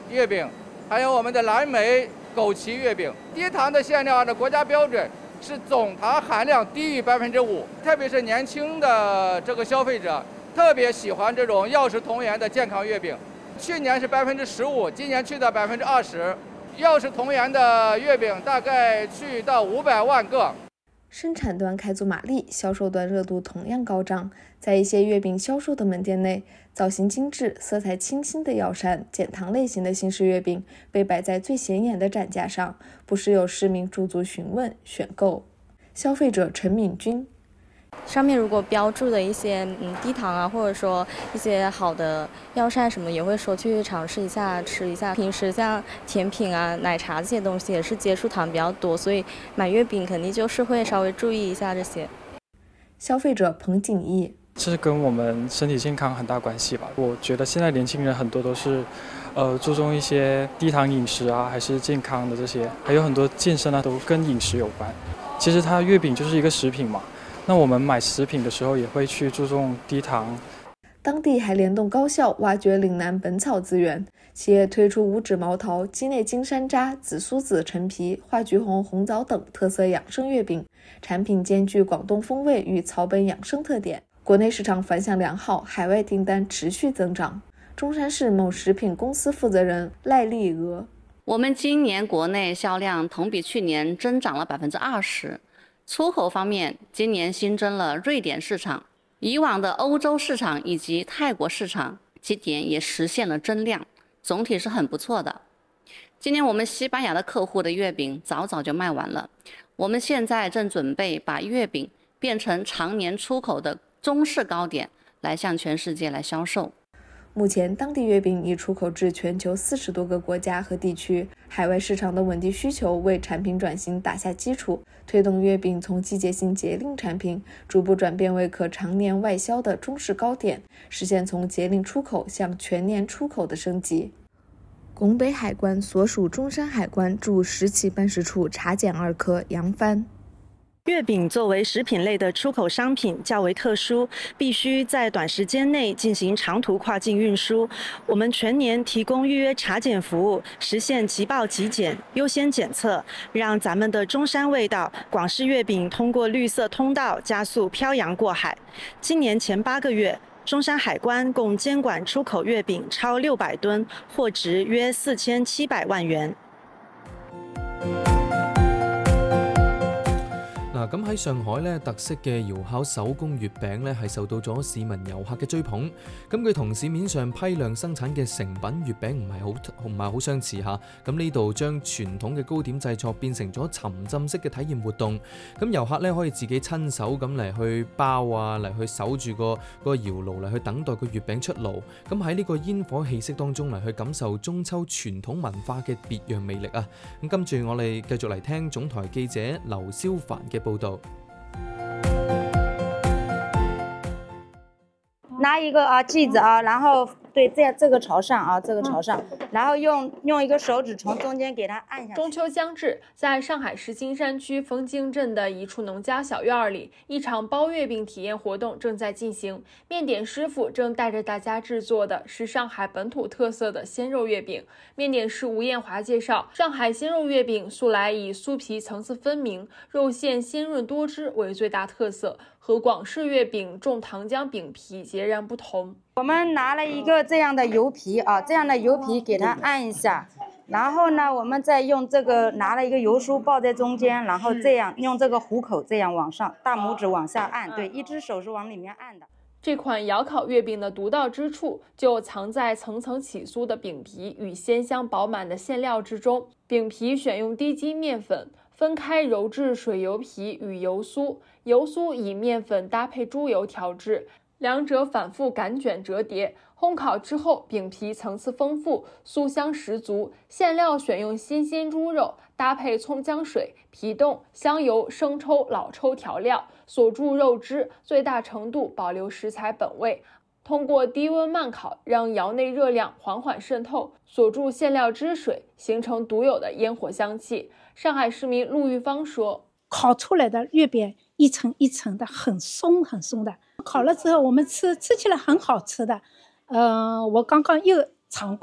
月饼，还有我们的蓝莓、枸杞月饼。低糖的馅料按照国家标准是总糖含量低于5%，特别是年轻的这个消费者特别喜欢这种药食同源的健康月饼。去年是15%，今年去到20%。药食同源的月饼大概去到500万个。 生产端开足马力，销售端热度同样高涨。在一些月饼销售的门店内，造型精致、色彩清新的药膳、减糖类型的新式月饼被摆在最显眼的展架上，不时有市民驻足询问、选购。消费者陈敏君。 上面如果标注的一些低糖啊，或者说一些好的药膳什么，也会说去尝试一下吃一下。平时像甜品啊、奶茶这些东西也是接触糖比较多，所以买月饼肯定就是会稍微注意一下这些。 消费者彭景义。 这是跟我们身体健康很大关系吧。我觉得现在年轻人很多都是注重一些低糖饮食啊，还是健康的这些，还有很多健身啊都跟饮食有关。其实它月饼就是一个食品嘛，那我们买食品的时候也会去注重低糖。 当地还联动高校挖掘岭南本草资源，企业推出五指毛桃、鸡内金山楂、紫苏子陈皮、化橘红红枣等特色养生月饼，产品兼具广东风味与草本养生特点。国内市场反响良好，海外订单持续增长。中山市某食品公司负责人赖丽娥： 我们今年国内销量同比去年增长了20%。出口方面，今年新增了瑞典市场，以往的欧洲市场以及泰国市场几点也实现了增量，总体是很不错的。今年我们西班牙的客户的月饼早就卖完了，我们现在正准备把月饼变成常年出口的中式糕点，来向全世界来销售。 目前当地月饼已出口至全球40多个国家和地区，海外市场的稳定需求为产品转型打下基础，推动月饼从季节性节令产品逐步转变为可常年外销的中式糕点，实现从节令出口向全年出口的升级。拱北海关所属中山海关驻石岐办事处查检2科杨帆。 月饼作为食品类的出口商品较为特殊，必须在短时间内进行长途跨境运输。我们全年提供预约查检服务，实现即报即检、优先检测，让咱们的中山味道广式月饼通过绿色通道加速漂洋过海。今年前8个月，中山海关共监管出口月饼超600吨，货值约4700萬元。 咁喺上海咧，特色嘅窯烤手工月餅咧係受到咗市民遊客嘅追捧。咁佢同市面上批量生產嘅成品月餅唔係好相似嚇。咁呢度將傳統嘅糕點製作變成咗沉浸式嘅體驗活動。咁遊客咧可以自己親手咁嚟去包啊，嚟去守住個窯爐嚟去等待個月餅出爐。咁喺呢個煙火氣息當中嚟去感受中秋傳統文化嘅別樣魅力啊！咁跟住我哋繼續嚟聽總台記者劉超凡嘅報道。 拿一个剂子然后对这个朝上这个朝上，然后用一个手指从中间给它按下去。 中秋将至，在上海市金山区枫泾镇的一处农家小院里，一场包月饼体验活动正在进行。面点师傅正带着大家制作的是上海本土特色的鲜肉月饼。面点师吴艳华介绍，上海鲜肉月饼素来以酥皮层次分明、肉馅鲜润多汁为最大特色，和广式月饼重糖浆饼皮截然不同。 我们拿了一个这样的油皮这样的油皮给它按一下，然后呢，我们再用这个拿了一个油酥包在中间，然后这样用这个虎口这样往上，大拇指往下按，对，一只手是往里面按的。 这款窑烤月饼的独到之处就藏在层层起酥的饼皮与鲜香饱满的馅料之中。饼皮选用低筋面粉，分开揉制水油皮与油酥，油酥以面粉搭配猪油调制，两者反复擀卷折叠。烘烤之后，饼皮层次丰富，酥香十足。馅料选用新鲜猪肉，搭配葱姜水、皮冻、香油、生抽、老抽调料，锁住肉汁，最大程度保留食材本味。通过低温慢烤，让窑内热量缓缓渗透，锁住馅料汁水，形成独有的烟火香气。上海市民陆玉芳说：“ 烤出来的月饼一层一层的，很松很松的。烤了之后，我们吃起来很好吃的。我刚刚又尝过了，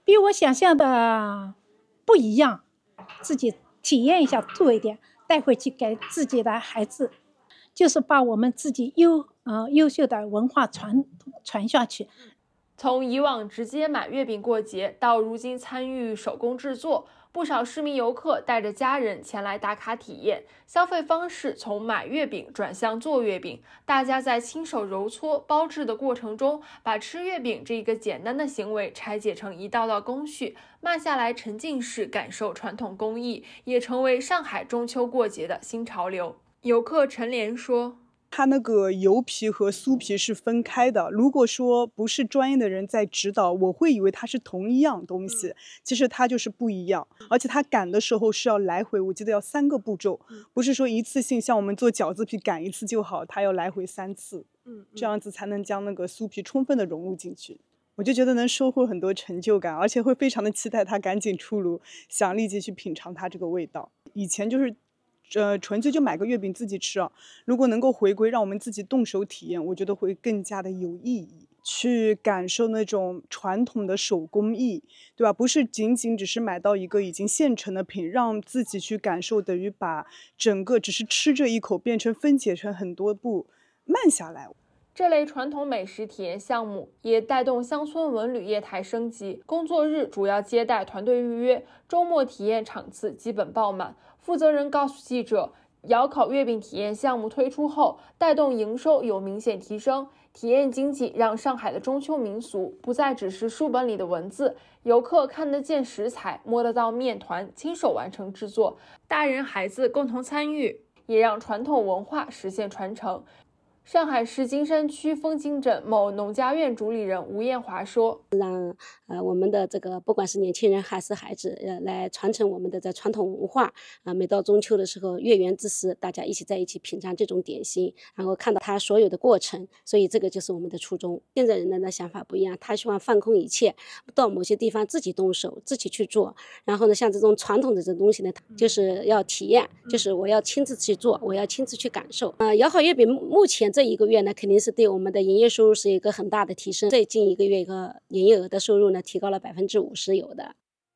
比我想象的不一样，自己体验一下做一点，带回去给自己的孩子，就是把我们自己优秀的文化传下去。 从以往直接买月饼过节，到如今参与手工制作，不少市民游客带着家人前来打卡体验，消费方式从买月饼转向做月饼。大家在亲手揉搓、包制的过程中，把吃月饼这一个简单的行为拆解成一道道工序，慢下来沉浸式感受传统工艺，也成为上海中秋过节的新潮流。游客陈莲说， 它那个油皮和酥皮是分开的，如果说不是专业的人在指导，我会以为它是同一样东西，其实它就是不一样。而且它擀的时候是要来回，我记得要3个步骤，不是说一次性像我们做饺子皮擀一次就好，它要来回3次，这样子才能将那个酥皮充分的融入进去。我就觉得能收获很多成就感，而且会非常的期待它赶紧出炉，想立即去品尝它这个味道。以前就是纯粹就买个月饼自己吃啊，如果能够回归让我们自己动手体验，我觉得会更加的有意义，去感受那种传统的手工艺，对吧？不是仅仅只是买到一个已经现成的品，让自己去感受，等于把整个只是吃这一口变成分解成很多步，慢下来。 这类传统美食体验项目也带动乡村文旅业态升级，工作日主要接待团队预约，周末体验场次基本爆满。负责人告诉记者，窑烤月饼体验项目推出后，带动营收有明显提升。体验经济让上海的中秋民俗不再只是书本里的文字，游客看得见食材，摸得到面团，亲手完成制作，大人孩子共同参与，也让传统文化实现传承。上海市金山区枫泾镇某农家院主理人吴艳华说， 让我们的这个不管是年轻人还是孩子来传承我们的这传统文化每到中秋的时候，月圆之时，大家一起在一起品尝这种点心，然后看到它所有的过程，所以这个就是我们的初衷。现在人的想法不一样，他希望放空一切，到某些地方自己动手，自己去做。然后呢，像这种传统的这东西呢，就是要体验，就是我要亲自去做，我要亲自去感受。窑烤月饼目前这一个月呢，肯定是对我们的营业收入是一个很大的提升。最近一个月一个营业额的收入呢，提高了50%有的。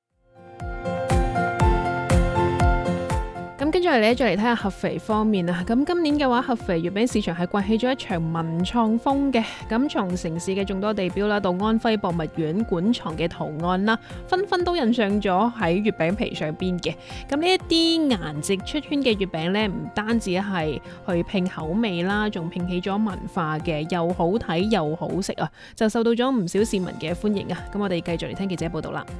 咁跟住嚟咧，再嚟睇下合肥方面啊。咁今年嘅話，合肥月餅市場係刮起咗一場文創風嘅。咁從城市嘅眾多地標啦，到安徽博物院館藏嘅圖案啦，紛紛都印上咗喺月餅皮上邊嘅。咁呢一啲顏值出圈嘅月餅咧，唔單止係去拼口味啦，仲拼起咗文化嘅，又好睇又好食啊，就受到咗唔少市民嘅歡迎啊。咁我哋繼續嚟聽記者報道啦。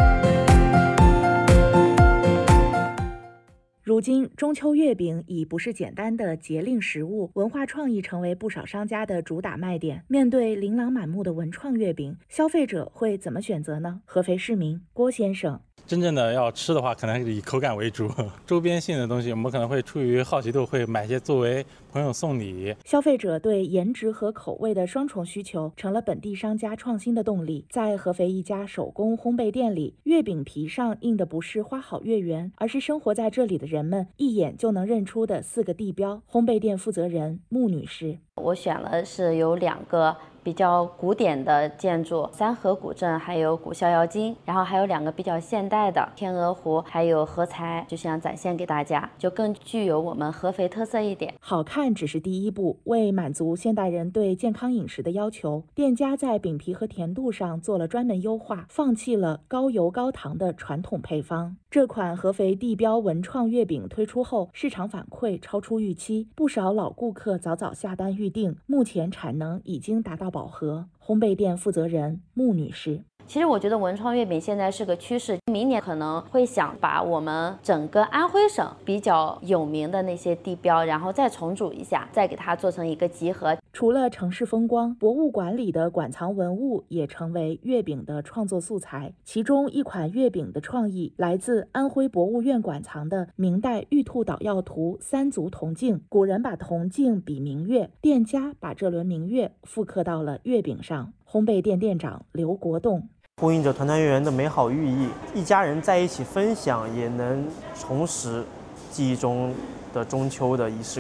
如今，中秋月饼已不是简单的节令食物，文化创意成为不少商家的主打卖点。面对琳琅满目的文创月饼，消费者会怎么选择呢？合肥市民郭先生。 真正的要吃的话，可能还是以口感为主。周边性的东西，我们可能会出于好奇度，会买些作为朋友送礼。 消费者对颜值和口味的双重需求，成了本地商家创新的动力。在合肥一家手工烘焙店里，月饼皮上印的不是花好月圆，而是生活在这里的人们一眼就能认出的4个地标。烘焙店负责人穆女士， 我选了是有2个比较古典的建筑，三河古镇还有古逍遥津，然后还有2个比较现代的天鹅湖还有合财，就想展现给大家，就更具有我们合肥特色一点。 好看只是第一步，为满足现代人对健康饮食的要求，店家在饼皮和甜度上做了专门优化，放弃了高油高糖的传统配方。这款合肥地标文创月饼推出后，市场反馈超出预期，不少老顾客早早下单预定，目前产能已经达到饱和。烘焙店负责人穆女士， 其实我觉得文创月饼现在是个趋势，明年可能会想把我们整个安徽省比较有名的那些地标，然后再重组一下，再给它做成一个集合。 除了城市风光，博物馆里的馆藏文物也成为月饼的创作素材。其中一款月饼的创意来自安徽博物院馆藏的明代玉兔捣药图3足铜镜。古人把铜镜比明月，店家把这轮明月复刻到了月饼上。烘焙店店长刘国栋， 呼应着团团圆圆的美好寓意，一家人在一起分享，也能重拾记忆中的中秋的仪式感。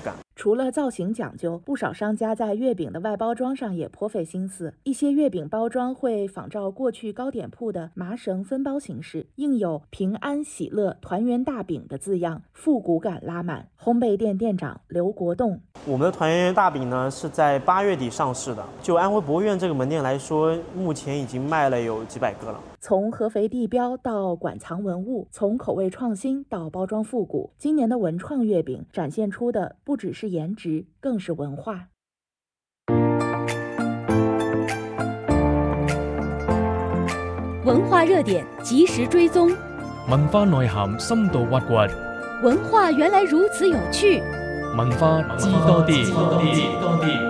除了造型讲究，不少商家在月饼的外包装上也颇费心思。一些月饼包装会仿照过去糕点铺的麻绳分包形式，印有平安喜乐团圆大饼的字样，复古感拉满。烘焙店店长刘国栋： 我们的团圆大饼呢是在8月底上市的，就安徽博苑这个门店来说，目前已经卖了有几百个了。 从合肥地标到馆藏文物，从口味创新到包装复古，今年的文创月饼展现出的不只是颜值，更是文化。 文化热点及时追踪， 文化內涵深度挖掘， 文化原來如此有趣， 文化知多啲。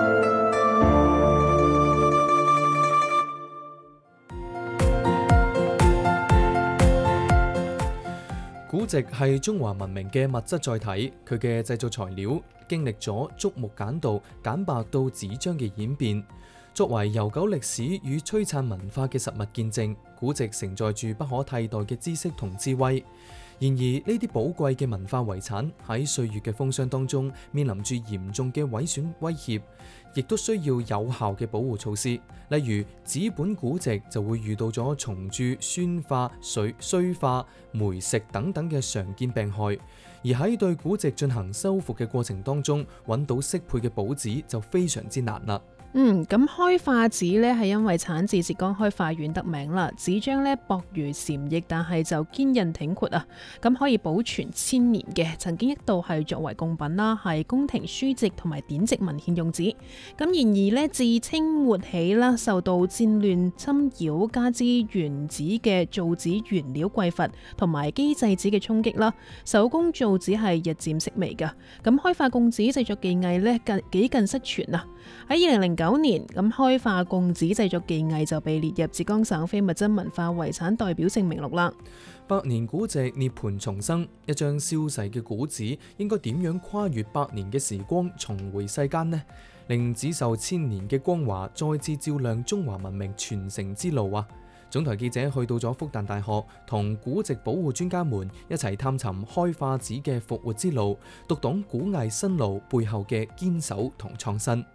古籍係中華文明嘅物質載體，佢嘅製造材料經歷咗竹木簡牘、簡白到紙張嘅演變。作為悠久歷史與璀璨文化嘅實物見證，古籍承載住不可替代嘅知識同智慧。然而呢啲寶貴嘅文化遺產喺歲月嘅風霜當中，面臨住嚴重嘅毀損威脅，亦都需要有效嘅保護措施。例如紙本古籍就會遇到咗蟲蛀、酸化、衰化、霉蝕等等嘅常見病害。而喺對古籍進行修復嘅過程當中，揾到適配嘅簿紙就非常之難啦。 咁開化紙呢係因為產自浙江開化縣得名啦。紙張呢薄如蟬翼，但係就堅韌挺闊啊，咁可以保存1000年嘅。曾經一度係作為貢品啦，係宮廷書籍同埋典籍文獻用紙。咁然而呢，自清末起啦，受到戰亂侵擾，加之原紙嘅造紙原料匱乏同埋機製紙嘅衝擊啦，手工造紙係日漸式微㗎。咁開化貢紙製作技藝呢幾近失傳啊。喺2009年，咁開化貢紙製作技藝就被列入浙江省非物質文化遺產代表性名錄啦。 百年古籍涅槃重生，一張消逝嘅古紙應該點樣跨越100年嘅時光重回世間呢？令紙受1000年嘅光華再次照亮中華文明傳承之路啊！總台記者去到咗復旦大學，同古籍保護專家們一齊探尋開化紙嘅復活之路，讀懂古藝新路背後嘅堅守同創新。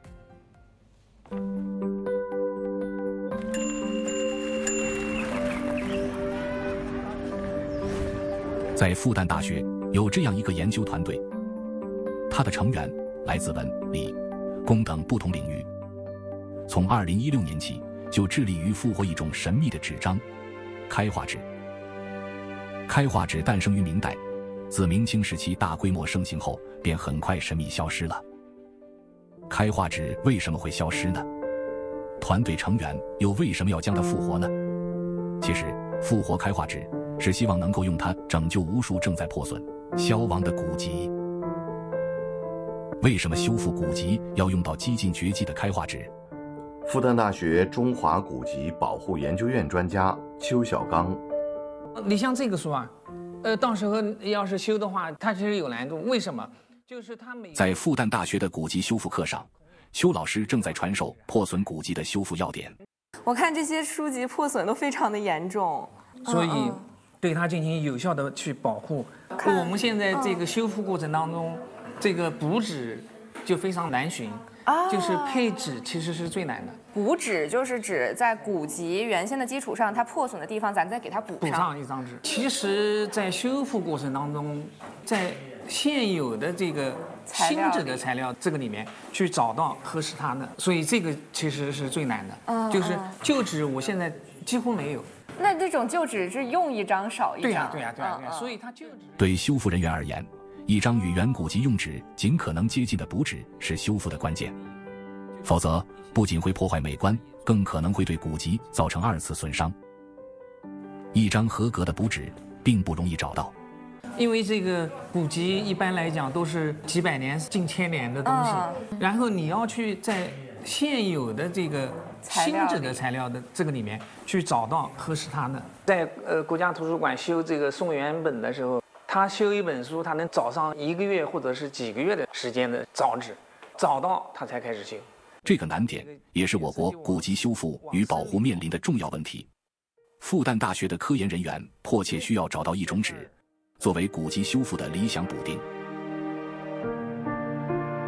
在复旦大学有这样一个研究团队，它的成员来自文、理、工等不同领域。从2016年起，就致力于复活一种神秘的纸张——开化纸。开化纸诞生于明代，自明清时期大规模盛行后，便很快神秘消失了。开化纸为什么会消失呢？团队成员又为什么要将它复活呢？其实，复活开化纸是希望能够用它拯救无数正在破损、消亡的古籍。为什么修复古籍要用到几近绝迹的开化纸？ 复旦大学中华古籍保护研究院专家邱小刚： 你像这个书啊，到时候要是修的话，它其实有难度。为什么？就是它在复旦大学的古籍修复课上，邱老师正在传授破损古籍的修复要点。 我看这些书籍破损都非常的严重， 所以对它进行有效的去保护。我们现在这个修复过程当中，这个补纸就非常难寻，就是配纸其实是最难的。 补纸就是指在古籍原先的基础上，它破损的地方，咱再给它补上一张纸。其实，在修复过程当中，在现有的这个新纸的材料这个里面去找到合适它的，所以这个其实是最难的。就是旧纸，我现在几乎没有。 那这种旧纸是用一张少一张。 对呀，所以它旧纸。 对修复人员而言，一张与原古籍用纸尽可能接近的补纸是修复的关键，否则不仅会破坏美观，更可能会对古籍造成2次损伤。一张合格的补纸并不容易找到。 因为这个古籍一般来讲都是几百年、近1000年的东西，然后你要去在现有的这个新纸的材料的这个里面去找到合适它的。在国家图书馆修这个宋元本的时候，他修一本书，他能找上1个月或者是几个月的时间的找纸，找到他才开始修。 这个难点也是我国古籍修复与保护面临的重要问题。复旦大学的科研人员迫切需要找到一种纸，作为古籍修复的理想补丁。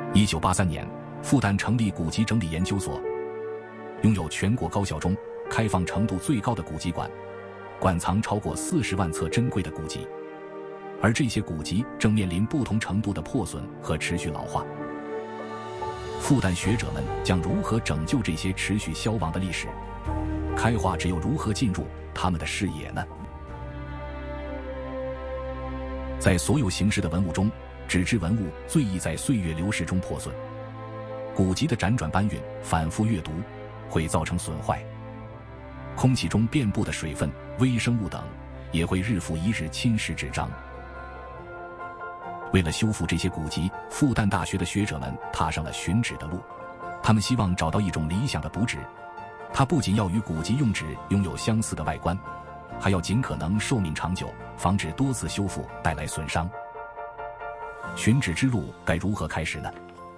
1983年，复旦成立古籍整理研究所，拥有全国高校中开放程度最高的古籍馆，馆藏超过40万册珍贵的古籍，而这些古籍正面临不同程度的破损和持续老化。复旦学者们将如何拯救这些持续消亡的历史？开化只有如何进入他们的视野呢？在所有形式的文物中，纸质文物最易在岁月流逝中破损。古籍的辗转搬运、反复阅读会造成损坏。空气中遍布的水分、微生物等也会日复一日侵蚀纸张。为了修复这些古籍，复旦大学的学者们踏上了寻纸的路。他们希望找到一种理想的补纸，它不仅要与古籍用纸拥有相似的外观，还要尽可能寿命长久，防止多次修复带来损伤。寻纸之路该如何开始呢？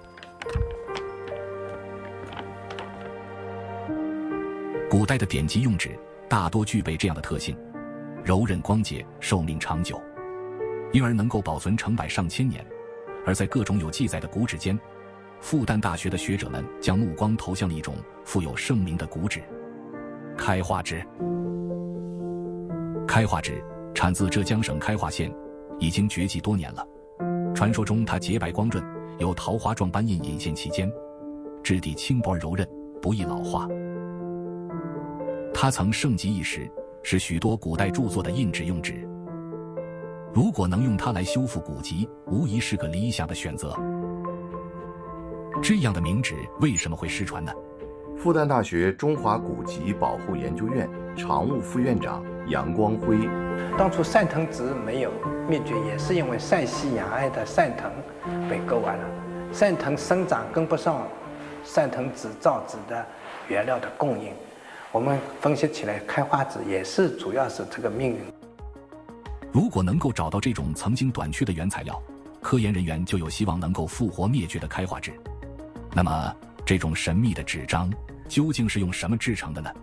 古代的典籍用纸大多具备这样的特性：柔韧光洁，寿命长久，因而能够保存成百上千年。而在各种有记载的古纸间，复旦大学的学者们将目光投向了一种富有盛名的古纸——开化纸。开化纸产自浙江省开化县，已经绝迹多年了。传说中它洁白光润，有桃花状斑印隐现其间，质地轻薄而柔韧，不易老化。它曾盛极一时，是许多古代著作的印纸用纸。如果能用它来修复古籍，无疑是个理想的选择。这样的名纸为什么会失传呢？ 复旦大学中华古籍保护研究院常务副院长杨光辉： 当初汕藤植没有灭绝，也是因为陕西雅安的汕藤被割完了，汕藤生长跟不上汕藤植造纸的原料的供应。我们分析起来，开化纸也是主要是这个命运。 如果能够找到这种曾经短缺的原材料，科研人员就有希望能够复活灭绝的开化纸。那么，这种神秘的纸张究竟是用什么制成的呢？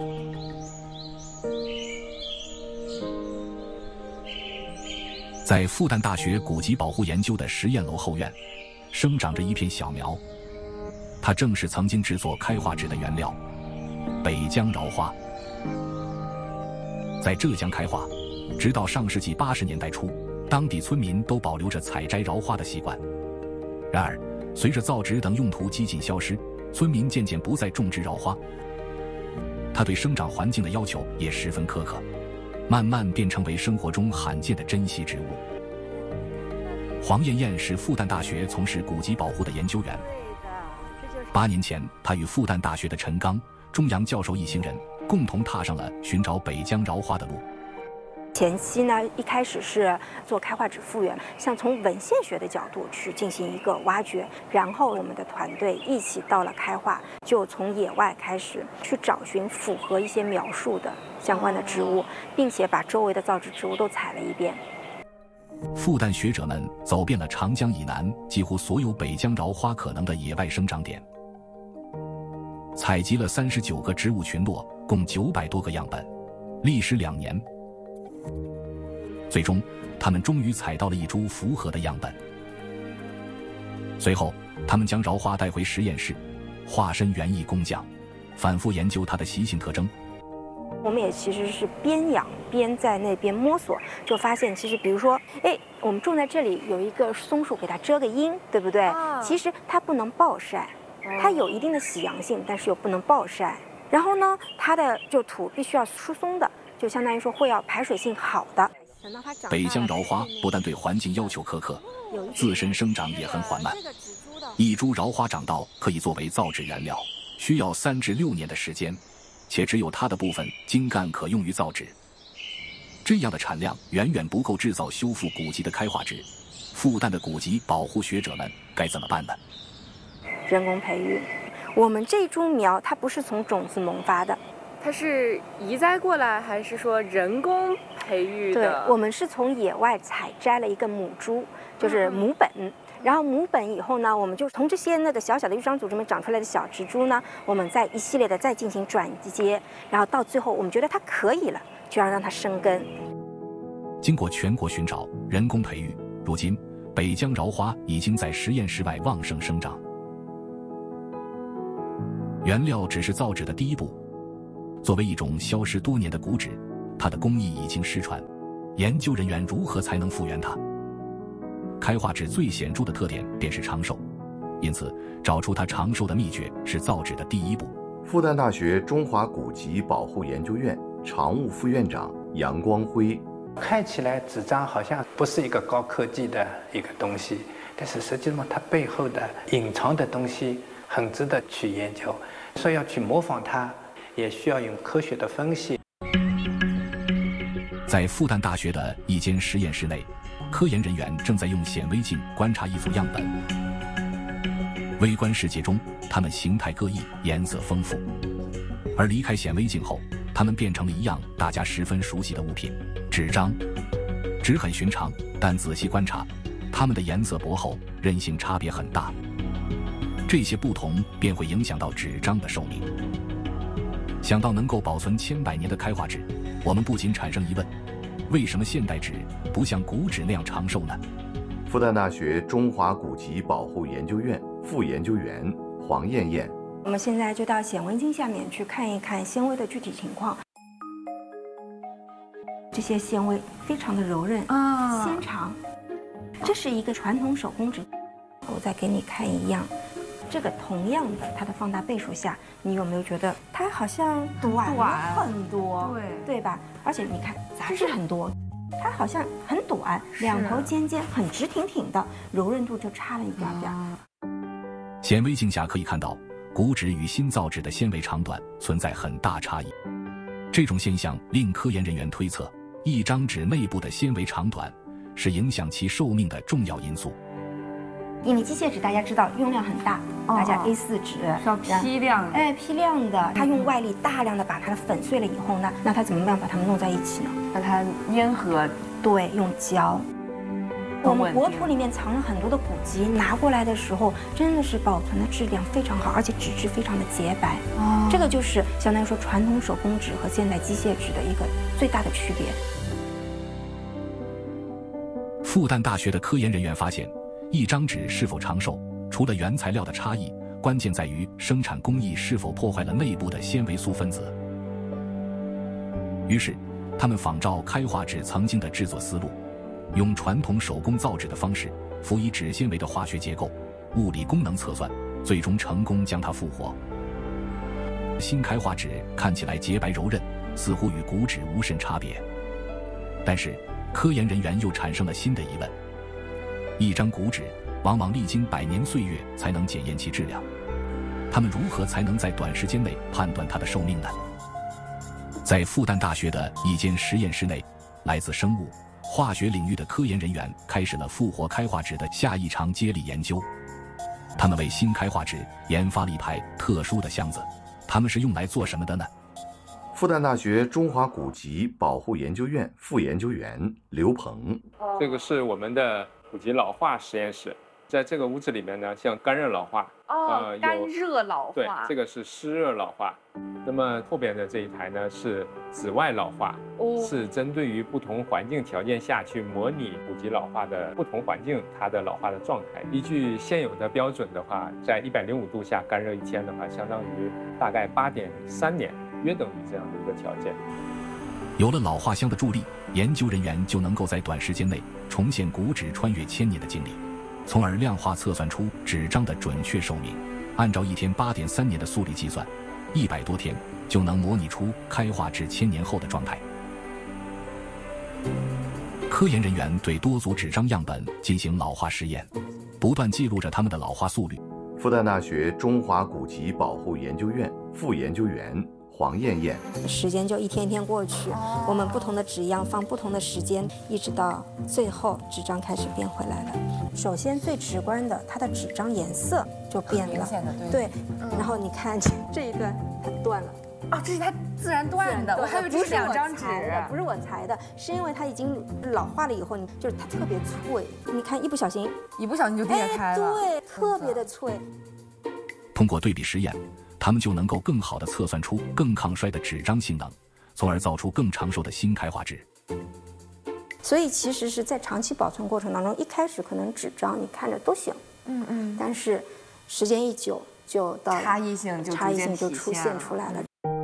在复旦大学古籍保护研究的实验楼后院，生长着一片小苗，它正是曾经制作开化纸的原料——北疆芍花。在浙江开化，直到上世纪80年代初，当地村民都保留着采摘芍花的习惯。然而，随着造纸等用途几近消失，村民渐渐不再种植芍花。它对生长环境的要求也十分苛刻，慢慢便成为生活中罕见的珍稀植物。黄艳艳是复旦大学从事古籍保护的研究员。8年前，她与复旦大学的陈刚、钟阳教授一行人共同踏上了寻找北疆芍花的路。 前期呢，一开始是做开化纸复原，像从文献学的角度去进行一个挖掘，然后我们的团队一起到了开化，就从野外开始去找寻符合一些描述的相关的植物，并且把周围的造纸植物都采了一遍。 复旦学者们走遍了长江以南几乎所有北疆芍花可能的野外生长点，采集了39个植物群落，共900多个样本，历时2年。最终，他们终于采到了一株符合的样本。随后，他们将芍花带回实验室，化身园艺工匠，反复研究它的习性特征。 我们也其实是边养边在那边摸索，就发现其实比如说，我们种在这里有一个松树，给它遮个阴，对不对？其实它不能暴晒，它有一定的喜阳性，但是又不能暴晒。然后呢，它的就土必须要疏松的，就相当于说会要排水性好的。 北疆芍花不但对环境要求苛刻，自身生长也很缓慢。一株芍花长到可以作为造纸原料，需要3至6年的时间，且只有它的部分茎干可用于造纸。这样的产量远远不够制造修复古籍的开化纸。复旦的古籍保护学者们该怎么办呢？ 人工培育。我们这株苗它不是从种子萌发的， 它是移栽过来还是说人工培育的？ 对，我们是从野外采摘了一个母株，就是母本。然后母本以后呢，我们就从这些那个小小的育伤组织里面长出来的小植株呢，我们再一系列的再进行转接，然后到最后我们觉得它可以了，就要让它生根。 经过全国寻找、人工培育，如今北疆苕花已经在实验室外旺盛生长。原料只是造纸的第一步，作为一种消失多年的古纸，它的工艺已经失传，研究人员如何才能复原它？开化纸最显著的特点便是长寿，因此找出它长寿的秘诀是造纸的第一步。 复旦大学中华古籍保护研究院常务副院长杨光辉， 看起来纸张好像不是一个高科技的一个东西，但是实际上它背后的隐藏的东西很值得去研究。说要去模仿它，也需要用科学的分析。 在复旦大学的一间实验室内，科研人员正在用显微镜观察一组样本。微观世界中，它们形态各异，颜色丰富；而离开显微镜后，它们变成了一样大家十分熟悉的物品——纸张。纸很寻常，但仔细观察，它们的颜色薄厚，韧性差别很大。这些不同便会影响到纸张的寿命。想到能够保存千百年的开化纸，我们不禁产生疑问：为什么现代纸不像古纸那样长寿呢？ 复旦大学中华古籍保护研究院副研究员黄艳艳， 我们现在就到显微镜下面去看一看纤维的具体情况。这些纤维非常的柔韧纤长，这是一个传统手工纸。我再给你看一样。这个同样的，它的放大倍数下，你有没有觉得它好像短了很多？对吧？而且你看杂质很多，它好像很短，两头尖尖，很直挺挺的，柔韧度就差了一点点。 显微镜下可以看到，古纸与新造纸的纤维长短存在很大差异。这种现象令科研人员推测，一张纸内部的纤维长短是影响其寿命的重要因素。 因为机械纸大家知道用量很大，大家 A4 纸要批量， 批量的，它用外力大量的把它粉碎了以后呢，那它怎么样把它们弄在一起呢？ 把它粘合， 对，用胶。我们国土里面藏了很多的古籍，拿过来的时候真的是保存的质量非常好，而且纸质非常的洁白。这个就是相当于说传统手工纸和现代机械纸的一个最大的区别。 复旦大学的科研人员发现，一张纸是否长寿，除了原材料的差异，关键在于生产工艺是否破坏了内部的纤维素分子。于是，他们仿照开化纸曾经的制作思路，用传统手工造纸的方式，辅以纸纤维的化学结构、物理功能测算，最终成功将它复活。新开化纸看起来洁白柔韧，似乎与古纸无甚差别。但是，科研人员又产生了新的疑问。一张古纸往往历经100年岁月才能检验其质量，他们如何才能在短时间内判断它的寿命呢？在复旦大学的一间实验室内，来自生物、化学领域的科研人员开始了复活开化纸的下一场接力研究。他们为新开化纸研发了一排特殊的箱子，它们是用来做什么的呢？ 复旦大学中华古籍保护研究院副研究员刘鹏， 这个是我们的古籍老化实验室，在这个屋子里面呢，像干热老化， 干热老化， 对，这个是湿热老化。那么后边的这一台呢是紫外老化，是针对于不同环境条件下去模拟古籍老化的不同环境它的老化的状态。依据现有的标准的话，在105度下干热1天的话，相当于大概8.3年，约等于这样的一个条件。 有了老化箱的助力，研究人员就能够在短时间内重现古纸穿越1000年的经历，从而量化测算出纸张的准确寿命。按照1天8.3年的速率计算，100多天就能模拟出开化纸1000年后的状态。科研人员对多组纸张样本进行老化实验，不断记录着它们的老化速率。 复旦大学中华古籍保护研究院副研究员黄艳艳， 时间就一天一天过去，我们不同的纸样放不同的时间，一直到最后纸张开始变回来了。首先最直观的，它的纸张颜色就变了， 明显的对。然后你看这一段它断了。 哦，这是它自然断的，我还以为这是2张纸， 不是我裁的，是因为它已经老化了以后，就是它特别脆，你看一不小心就裂开了， 对，特别的脆。 通过对比实验，他们就能够更好地测算出更抗衰的纸张性能，从而造出更长寿的新开化纸。 所以其实是在长期保存过程当中，一开始可能纸张你看着都行，但是时间一久就到了差异性就出现出来了。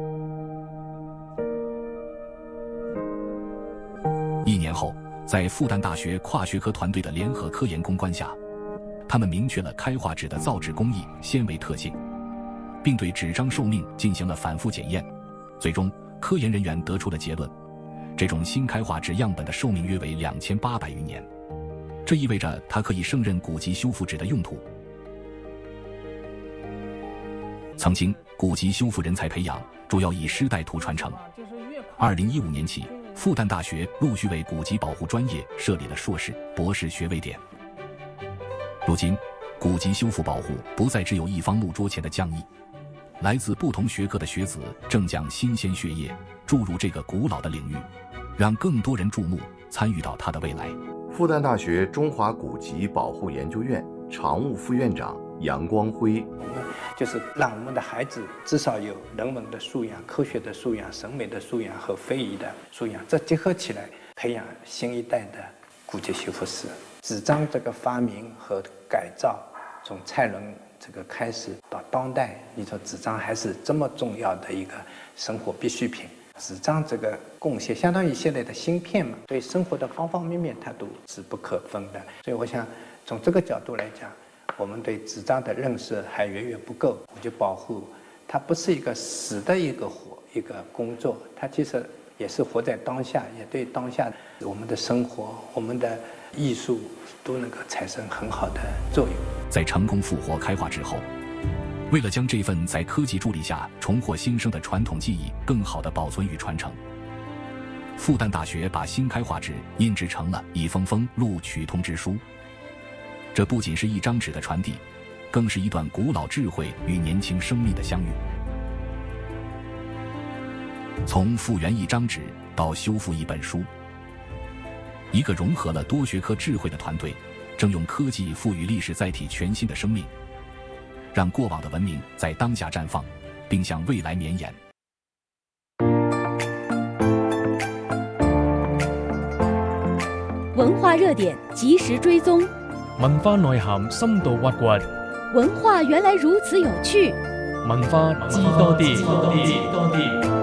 1年后，在复旦大学跨学科团队的联合科研攻关下，他们明确了开化纸的造纸工艺、纤维特性，并对纸张寿命进行了反复检验。最终，科研人员得出了结论：这种新开化纸样本的寿命约为2800余年，这意味着它可以胜任古籍修复纸的用途。曾经，古籍修复人才培养主要以师带徒传承。2015年起，复旦大学陆续为古籍保护专业设立了硕士、博士学位点。如今，古籍修复保护不再只有一方木桌前的匠艺，来自不同学科的学子正将新鲜血液注入这个古老的领域，让更多人注目，参与到它的未来。 复旦大学中华古籍保护研究院常务副院长杨光辉， 就是让我们的孩子至少有人文的素养、科学的素养、审美的素养和非遗的素养，这结合起来，培养新一代的古籍修复师。纸张这个发明和改造，从蔡伦这个开始到当代，你说纸张还是这么重要的一个生活必需品。纸张这个贡献相当于现在的芯片嘛，对生活的方方面面它都是不可分的。所以我想从这个角度来讲，我们对纸张的认识还远远不够。古籍保护它不是一个死的一个工作，它其实也是活在当下，也对当下我们的生活、我们的艺术都能够产生很好的作用。 在成功复活开化纸后，为了将这份在科技助力下重获新生的传统技艺更好地保存与传承，复旦大学把新开化纸印制成了一封封录取通知书。这不仅是一张纸的传递，更是一段古老智慧与年轻生命的相遇。从复原一张纸到修复一本书，一个融合了多学科智慧的团队，正用科技赋予历史载体全新的生命，让过往的文明在当下绽放，并向未来绵延。 文化热点及时追踪， 文化內涵深度挖掘， 文化原來如此有趣， 文化知多啲，多啲。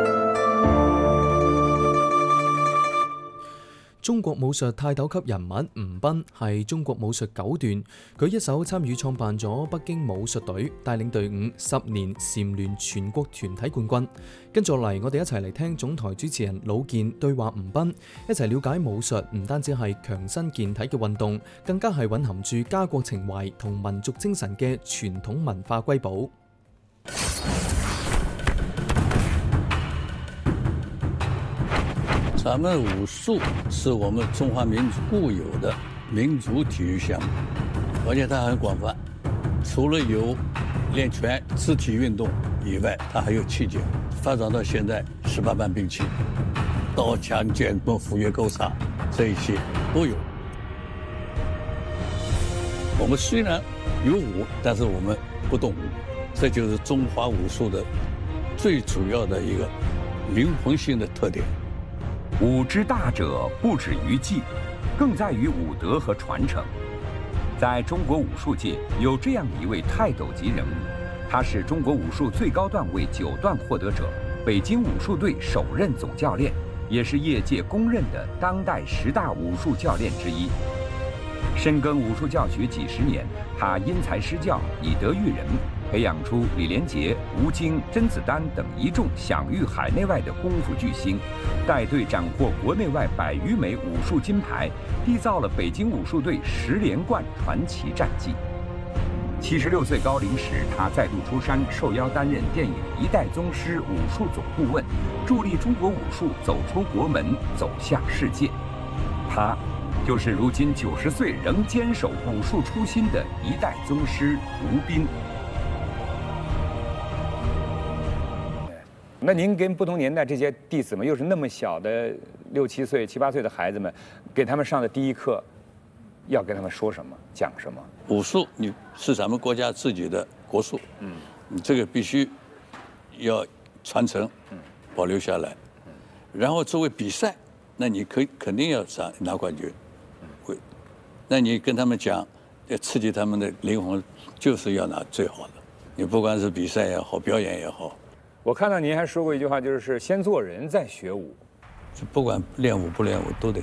中國武術泰斗級人物吳斌係中國武術9段，佢一手參與創辦咗北京武術隊，帶領隊伍10年蟬聯全國團體冠軍。跟住落嚟，我哋一齊嚟聽總台主持人老健對話吳斌，一齊了解武術唔單止係強身健體嘅運動，更加係蘊含住家國情懷同民族精神嘅傳統文化瑰寶。 咱们武术是我们中华民族固有的民族体育项目，而且它很广泛，除了有练拳、肢体运动以外，它还有器械，发展到现在18般兵器，刀枪剑盾斧钺钩叉这一些都有。我们虽然有武，但是我们不懂武，这就是中华武术的最主要的一个灵魂性的特点。 武之大者，不止于技，更在于武德和传承。在中国武术界，有这样一位泰斗级人物，他是中国武术最高段位9段获得者，北京武术队首任总教练，也是业界公认的当代10大武术教练之一。深耕武术教学几十年，他因材施教，以德育人，培养出李连杰、吴京、甄子丹等一众享誉海内外的功夫巨星，带队斩获国内外100余枚武术金牌，缔造了北京武术队10连冠传奇战绩。76岁高龄时，他再度出山，受邀担任电影《一代宗师》武术总顾问，助力中国武术走出国门，走向世界。他就是如今90岁仍坚守武术初心的一代宗师吴斌。那您跟不同年代这些弟子们，又是那么小的6、7岁、7、8岁的孩子们，给他们上的第一课，要跟他们说什么、讲什么？ 武术你是咱们国家自己的国术，你这个必须要传承，保留下来。然后作为比赛， 那你肯定要拿冠军。那你跟他们讲，要刺激他们的灵魂，就是要拿最好的。你不管是比赛也好，表演也好。 我看到您还说过一句话，就是先做人再学武。 不管练武不练武都得